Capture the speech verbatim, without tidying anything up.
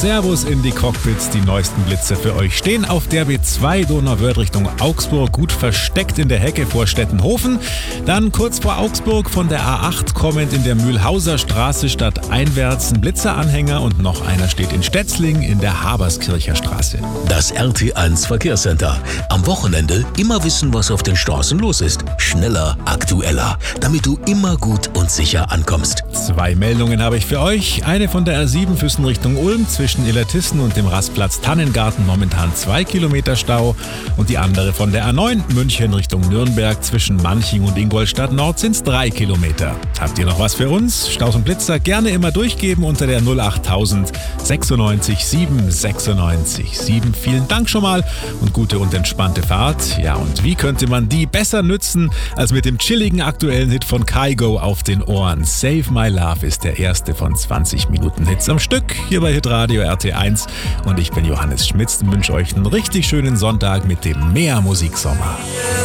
Servus in die Cockpits, die neuesten Blitzer für euch stehen auf der B zwei Donauwörth Richtung Augsburg, gut versteckt in der Hecke vor Stettenhofen. Dann kurz vor Augsburg von der A acht kommend in der Mühlhauser Straße stadteinwärts ein Blitzeranhänger und noch einer steht in Stetzling in der Haberskircher Straße. Das R T eins Verkehrscenter. Am Wochenende immer wissen, was auf den Straßen los ist. Schneller, aktueller, damit du immer gut und sicher ankommst. Zwei Meldungen habe ich für euch. Eine von der A sieben Füssen Richtung Ulm zwischen Illertissen und dem Rastplatz Tannengarten momentan zwei Kilometer Stau. Und die andere von der A neun München Richtung Nürnberg zwischen Manching und Ingolstadt Nord sind es drei Kilometer. Habt ihr noch was für uns? Staus und Blitzer gerne immer durchgeben unter der null achttausend sechsundneunzig sieben sechsundneunzig sieben. Vielen Dank schon mal und gute und entspannte Fahrt. Ja, und wie könnte man die besser nützen als mit dem chilligen aktuellen Hit von Kygo auf den Ohren? Save My Love ist der erste von zwanzig Minuten Hits am Stück hier bei Hitradio R T eins und ich bin Johannes Schmitz und wünsche euch einen richtig schönen Sonntag mit dem Mehr Musiksommer.